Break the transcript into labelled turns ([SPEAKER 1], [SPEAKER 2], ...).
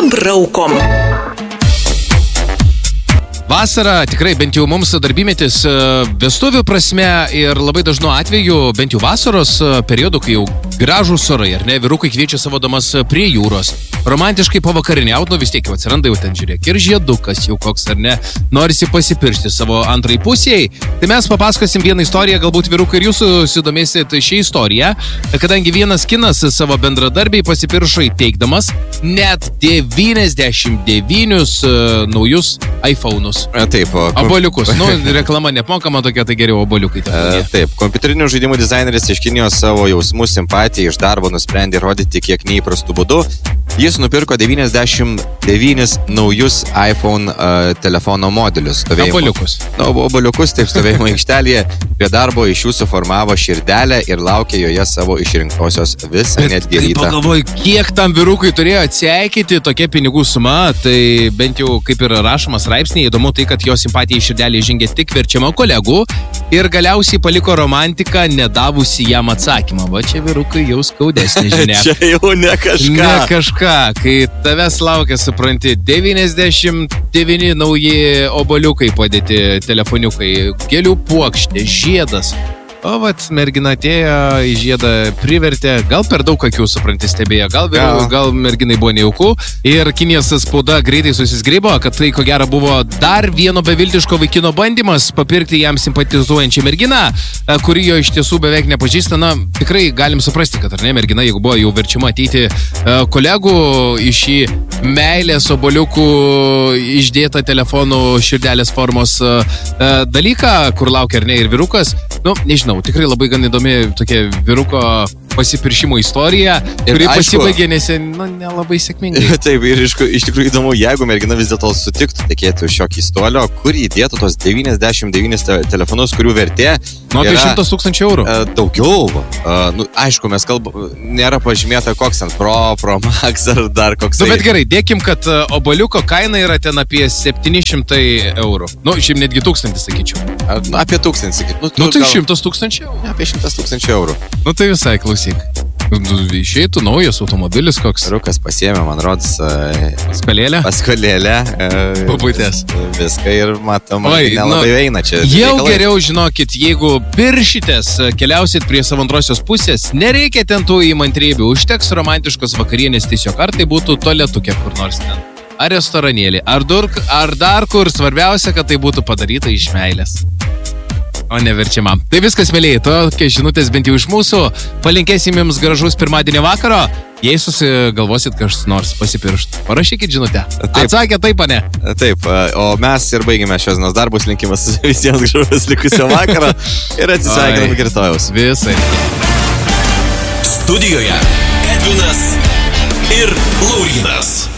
[SPEAKER 1] braukom.
[SPEAKER 2] Vasara tikrai bent jau mums darbymetis vestuvių prasme ir labai dažnu atveju, bent jau vasaros periodu, kai jau gražūs orai, ar ne, vyrukai kviečia savo damas prie jūros. Romantiškai pavakariniaut, vis tiek jau atsiranda jau ten žiūrėk ir žiedukas jau koks, ar ne, norisi pasipiršti savo antrai pusiai. Tai mes papasakosim vieną istoriją, galbūt vyrukai ir jūs susidomėsit šią istoriją, kadangi vienas kinas savo bendradarbiai pasipiršo įteikdamas net 99 naujus iPhone'us.
[SPEAKER 3] Taip.
[SPEAKER 2] Obuoliukus. Reklama nepmokama tokia, tai geriau obuoliukai.
[SPEAKER 3] Taip, kompiuterinių žaidimų dizaineris iš Kinijos savo jausmus simpatiją iš darbo nusprendė rodyti kiek neįprastų būdų. Jis nupirko 99 naujus iPhone telefono modelius.
[SPEAKER 2] Obuoliukus.
[SPEAKER 3] Obuoliukus, taip, stovėjimo aikštelėje prie darbo iš jų suformavo širdelę ir laukė joje savo išrinktosios visą netgi rytą.
[SPEAKER 2] Pagalvoju, kiek tam vyrukui turėjo atsiekyti tokia pinigų suma, tai bent jau kaip ir rašomas straipsnėje, įdomu tai, kad jo simpatija į širdelį žengė tik verčiama kolegų ir galiausiai paliko romantiką, nedavusi jam atsakymą. Va čia vyrukai jau skaudesnė žinia.
[SPEAKER 3] Čia jau ne kažką.
[SPEAKER 2] Ne kažką, kai tavęs laukia, supranti, 99 nauji obuoliukai padėti telefoniukai, gėlių puokštė, žiedas. O vat mergina atėjo, į žiedą privertė, gal per daug akių, supranti, stebėjo, gal merginai buvo nejauku. Ir Kinijos spauda greitai susisgrybo, kad tai ko gero buvo dar vieno beviltiško vaikino bandymas papirkti jam simpatizuojančią merginą, kuri jo iš tiesų beveik nepažįsta. Na, tikrai galim suprasti, kad ar ne, mergina, jeigu buvo jau verčiama ateiti kolegų į šį meilės obuoliukų išdėtą telefonų širdelės formos dalyką, kur laukia ar ne ir vyrukas, nu, nežinau, tikrai labai gan įdomi tokia vyruko pasipiršimo istorija, kuri pasibaigė nelabai sėkmingai.
[SPEAKER 3] Taip, ir iš tikrųjų įdomu, jeigu mergina vis dėlto sutiktų tekėti už šio keistolio, kur įdėtų tos 99 telefonus, kurių vertė
[SPEAKER 2] nuo 100 000 eurų.
[SPEAKER 3] Daugiau. Aišku, mes kalbame, nėra pažymėta koks ant Pro Max ar dar koks.
[SPEAKER 2] Bet gerai, dėkim, kad obuoliuko kaina yra ten apie 700 eurų. Šiaip netgi 1000, sakyčiau.
[SPEAKER 3] Apie 1000, sakyčiau.
[SPEAKER 2] Tai 100 000 eurų.
[SPEAKER 3] Apie 100 000 eurų.
[SPEAKER 2] Tai visai klausyk. Išeitų naujas automobilis koks.
[SPEAKER 3] Rukas pasiėmė, man rodos,
[SPEAKER 2] paskolėlę.
[SPEAKER 3] Pabūtės. Viską ir matom, nelabai eina čia.
[SPEAKER 2] Jau geriau žinokit, jeigu piršitės, keliausit prie savo antrosios pusės, nereikia ten tų įmantrybių, užteks romantiškos vakarienės tiesiog, ar tai būtų tualetukė kur nors ten, ar restoranėlį, ar dar kur, svarbiausia, kad tai būtų padaryta iš meilės. O neverčiama. Tai viskas, mėlyje, tokie žinutės bent jau iš mūsų. Palinkėsim jums gražus pirmadienio vakaro. Jei susigalvosit kažkas nors pasipiršt, parašykit žinutę. Atsakė taip, ne?
[SPEAKER 3] Taip, o mes ir baigėme šios dienos darbus. Linkimas visiems gražus likusio vakaro ir atsisveikinam iki rytojaus.
[SPEAKER 2] Visai.
[SPEAKER 1] Studijoje Edvinas ir Laurynas.